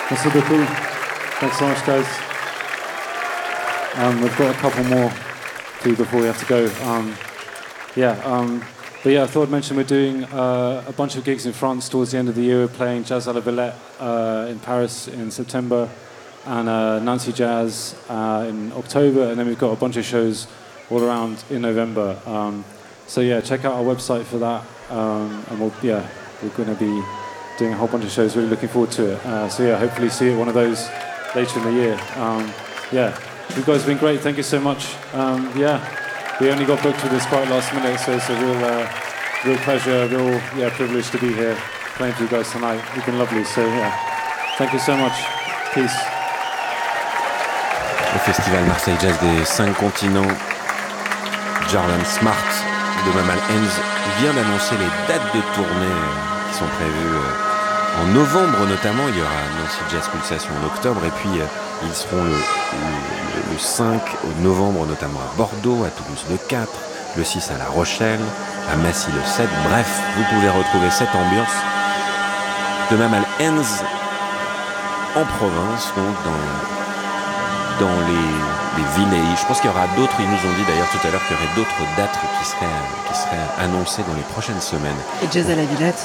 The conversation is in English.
Merci beaucoup. Thanks so much, guys. We've got a couple more to do before we have to go. But yeah, I thought I'd mention we're doing a bunch of gigs in France towards the end of the year. We're playing Jazz à la Villette in Paris in September, and Nancy Jazz in October, and then we've got a bunch of shows all around in November. So yeah, check out our website for that, and we're going to be doing a whole bunch of shows. Really looking forward to it. So yeah, hopefully see you at one of those later in the year. You guys have been great. Thank you so much. We only got booked with this quite last minute, so it's a real pleasure, real privilege to be here playing for you guys tonight. You've been lovely. So yeah, thank you so much. Peace. Le festival Marseille Jazz des 5 continents, Jarvan Smart de Mamal Hens vient d'annoncer les dates de tournée qui sont prévues en novembre notamment. Il y aura Nancy Jazz Pulsation en octobre, et puis ils seront le 5 novembre notamment à Bordeaux, à Toulouse le 4, le 6 à La Rochelle, à Massy le 7. Bref, vous pouvez retrouver cette ambiance de Mamal Hens en province, donc dans les villes. Et je pense qu'il y aura d'autres, ils nous ont dit d'ailleurs tout à l'heure qu'il y aurait d'autres dates qui seraient annoncées dans les prochaines semaines. Et Jazz à la Villette,